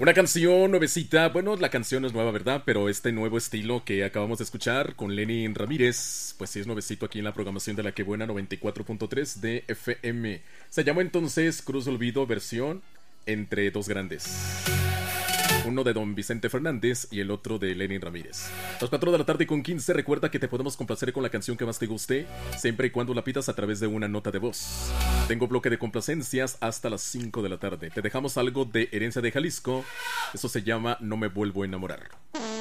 Una canción nuevecita, bueno, la canción no es nueva, ¿verdad? Pero este nuevo estilo que acabamos de escuchar con Lenin Ramírez, pues sí es nuevecito aquí en la programación de La Que Buena 94.3 de FM. Se llama entonces Cruz de Olvido versión Entre Dos Grandes. Uno de Don Vicente Fernández y el otro de Lenin Ramírez. Las 4 de la tarde con 15, recuerda que te podemos complacer con la canción que más te guste, siempre y cuando la pidas a través de una nota de voz. Tengo bloque de complacencias hasta las 5 de la tarde. Te dejamos algo de Herencia de Jalisco. Eso se llama No me vuelvo a enamorar.